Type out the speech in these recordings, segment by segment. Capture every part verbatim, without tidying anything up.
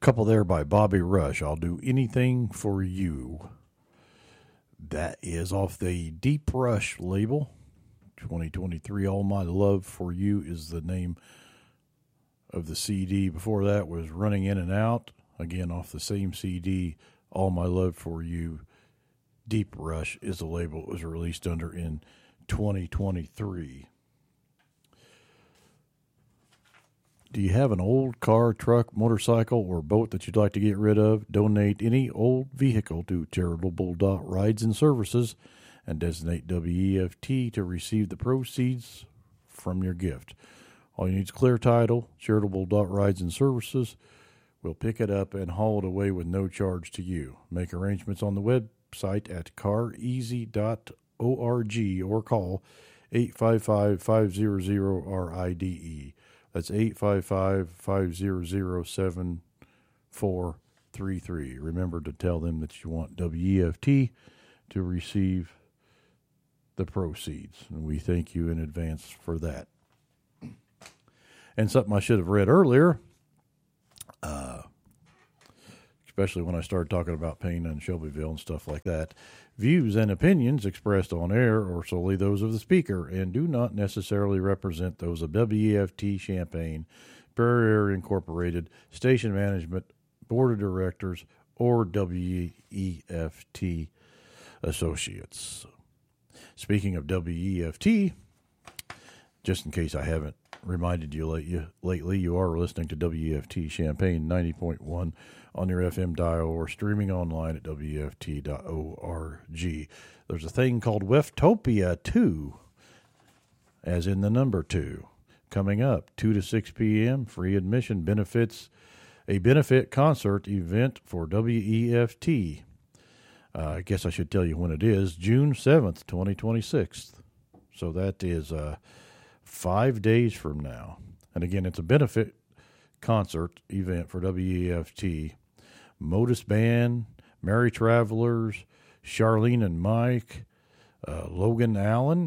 Couple there by Bobby Rush. I'll do anything for you. That is off the Deep Rush label. twenty twenty-three, All My Love for You is the name of the C D. Before that was Running In and Out. Again, off the same C D, All My Love for You. Deep Rush is the label it was released under in twenty twenty-three. Do you have an old car, truck, motorcycle, or boat that you'd like to get rid of? Donate any old vehicle to Charitable Rides and Services and designate W E F T to receive the proceeds from your gift. All you need is clear title. Charitable Rides and Services will pick it up and haul it away with no charge to you. Make arrangements on the website at car easy dot org or call eight five five, five hundred, R I D E. That's eight five five, five hundred, seven four three three. Remember to tell them that you want W E F T to receive the proceeds. And we thank you in advance for that. And something I should have read earlier, uh, especially when I started talking about Payne and Shelbyville and stuff like that. Views and opinions expressed on air are solely those of the speaker and do not necessarily represent those of W E F T Champaign, Prairie Area Incorporated, Station Management, Board of Directors, or W E F T Associates. Speaking of W E F T, just in case I haven't reminded you late, you, lately, you are listening to W E F T Champaign ninety point one on your F M dial or streaming online at W E F T dot org. There's a thing called Weftopia two, as in the number two, coming up two to six p.m. Free admission benefits, a benefit concert event for W E F T. Uh, I guess I should tell you when it is, June seventh, twenty twenty-six. So that is uh, five days from now. And again, it's a benefit concert event for W E F T. Modus Band, Merry Travelers, Charlene and Mike, uh, Logan Allen,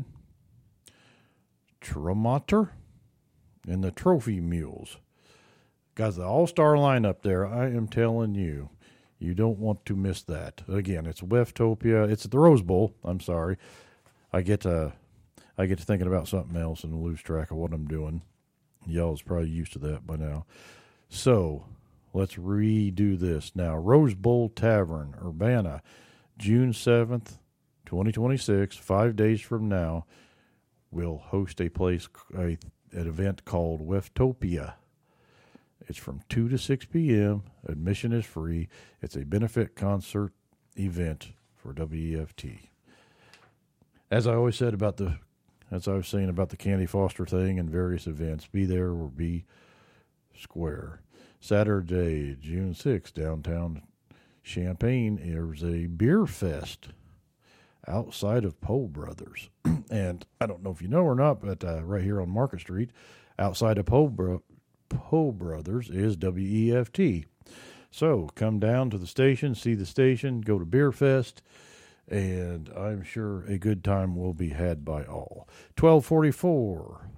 Tremotter, and the Trophy Mules. Guys, the all-star lineup there, I am telling you, you don't want to miss that. Again, it's Weftopia. It's at the Rose Bowl. I'm sorry. I get to, I get to thinking about something else and lose track of what I'm doing. Y'all's probably used to that by now. So let's redo this now. Rose Bowl Tavern, Urbana, June seventh, twenty twenty-six, five days from now, we'll host a place, a, an event called Weftopia. It's from two to six p.m. Admission is free. It's a benefit concert event for W E F T. As I always said about the, as I was saying about the Candy Foster thing and various events, be there or be square. Saturday, June sixth, downtown Champaign, there's a beer fest outside of Poe Brothers. And I don't know if you know or not, but uh, right here on Market Street, outside of Poe Bro- Poe Brothers is W E F T. So come down to the station, see the station, go to Beer Fest, and I'm sure a good time will be had by all. twelve forty-four,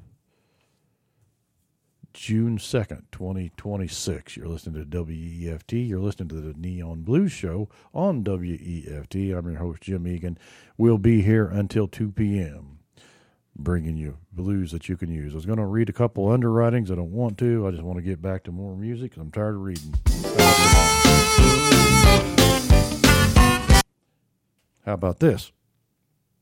June second, twenty twenty-six. You're listening to W E F T. You're listening to the Neon Blues Show on W E F T. I'm your host, Jim Egan. We'll be here until two p.m. bringing you blues that you can use. I was going to read a couple underwritings. I don't want to. I just want to get back to more music because I'm tired of reading. How about this?